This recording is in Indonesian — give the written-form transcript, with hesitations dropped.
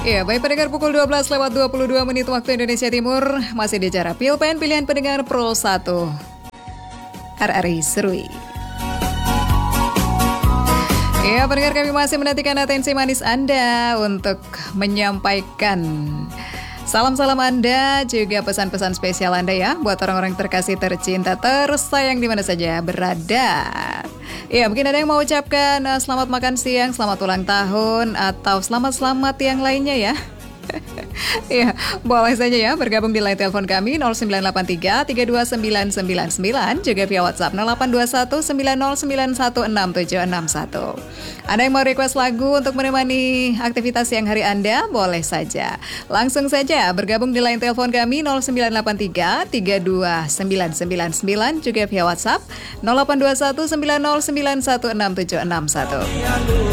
Ya, baik pendengar, pukul 12 lewat 22 menit waktu Indonesia Timur. Masih di acara Pilpen Pilihan Pendengar Pro 1 RRI Serui. Ya, pendengar, kami masih menantikan atensi manis Anda untuk menyampaikan salam-salam Anda, juga pesan-pesan spesial Anda ya, buat orang-orang terkasih, tercinta, tersayang di mana saja berada. Ya, mungkin ada yang mau ucapkan selamat makan siang, selamat ulang tahun, atau selamat-selamat yang lainnya ya. Ya, boleh saja ya bergabung di line telepon kami 0983 329999, juga via WhatsApp 0821 90916761. Ada yang mau request lagu untuk menemani aktivitas siang hari Anda? Boleh saja. Langsung saja bergabung di line telepon kami 0983 329999, juga via WhatsApp 0821 90916761.